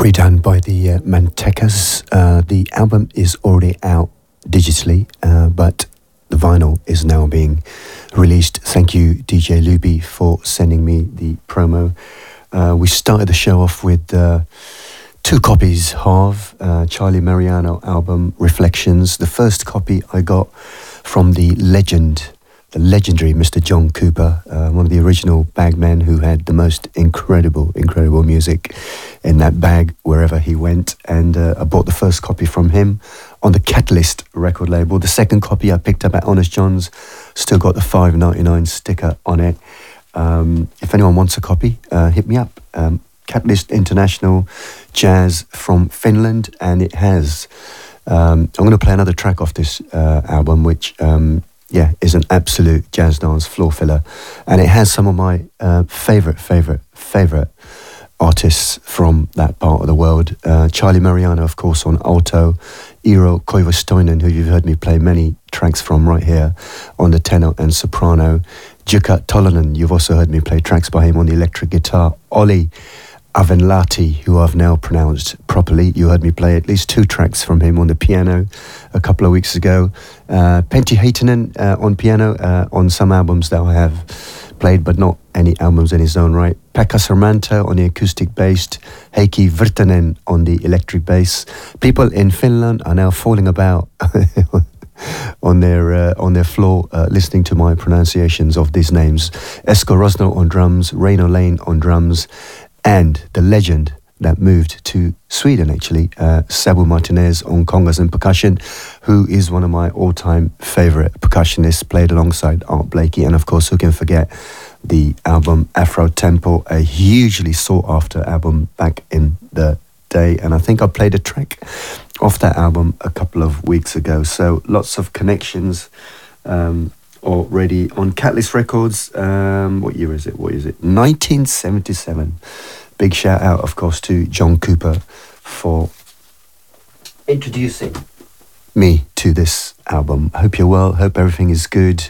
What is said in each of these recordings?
redone by the Mantecas. The album is already out digitally, but the vinyl is now being released. Thank you, DJ Luby, for sending me the promo. We started the show off with two copies, Harv, Charlie Mariano album, Reflections. The first copy I got from the legendary Mr. John Cooper, one of the original bagmen who had the most incredible music in that bag wherever he went. And I bought the first copy from him on the Catalyst record label. The second copy I picked up at Honest John's, still got the $5.99 sticker on it. If anyone wants a copy, hit me up. Catalyst International Jazz from Finland, and it has I'm going to play another track off this album, which is an absolute jazz dance floor filler, and it has some of my favorite artists from that part of the world. Charlie Mariano, of course, on alto. Eero Koivustoinen, who you've heard me play many tracks from right here on the tenor and soprano. Jukka Tolonen, you've also heard me play tracks by him on the electric guitar. Olli Avenlahti, who I've now pronounced properly. You heard me play at least two tracks from him on the piano a couple of weeks ago. Pentti Heitinen on piano on some albums that I have played, but not any albums in his own right. Pekka Sarmanto on the acoustic bass. Heikki Virtanen on the electric bass. People in Finland are now falling about on their floor listening to my pronunciations of these names. Esko Rosno on drums, Reino Lane on drums, and the legend that moved to Sweden, actually, Sabu Martinez on congas and percussion, who is one of my all-time favorite percussionists, played alongside Art Blakey. And of course, who can forget the album Afro Tempo, a hugely sought-after album back in the day. And I think I played a track off that album a couple of weeks ago. So lots of connections already on Catalyst Records. What year is it? 1977. Big shout out, of course, to John Cooper for introducing me to this album. I hope you're well. Hope everything is good.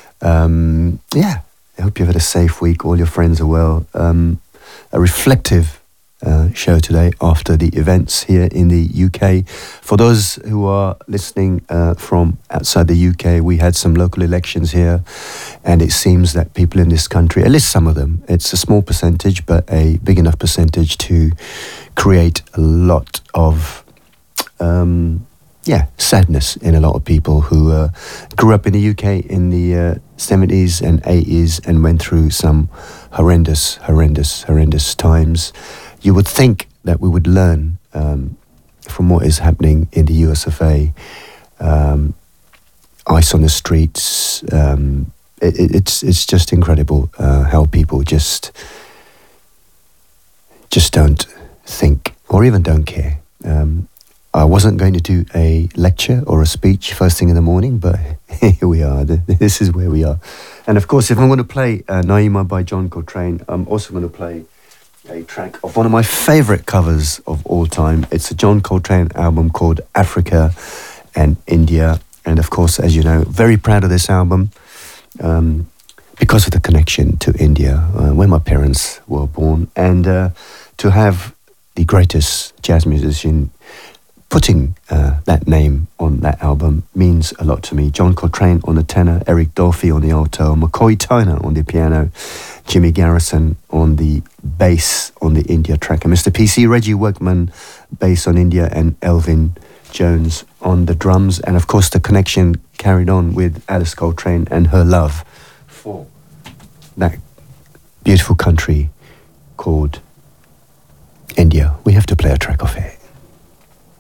I hope you've had a safe week. All your friends are well. A reflective show today after the events here in the UK. For those who are listening from outside the UK, we had some local elections here, and it seems that people in this country, at least some of them, it's a small percentage, but a big enough percentage to create a lot of sadness in a lot of people who grew up in the UK in the 70s and 80s and went through some horrendous times. You would think that we would learn from what is happening in the US of A. Ice on the streets. It's just incredible how people just don't think or even don't care. I wasn't going to do a lecture or a speech first thing in the morning, but here we are. This is where we are. And of course, if I'm going to play Naima by John Coltrane, I'm also going to play a track of one of my favorite covers of all time. It's a John Coltrane album called Africa and India. And of course, as you know, very proud of this album because of the connection to India, where my parents were born. And to have the greatest jazz musician putting that name on that album means a lot to me. John Coltrane on the tenor, Eric Dolphy on the alto, McCoy Tyner on the piano, Jimmy Garrison on the bass on the India track, and Mr. PC Reggie Workman bass on India, and Elvin Jones on the drums. And of course the connection carried on with Alice Coltrane and her love for that beautiful country called India. We have to play a track of it.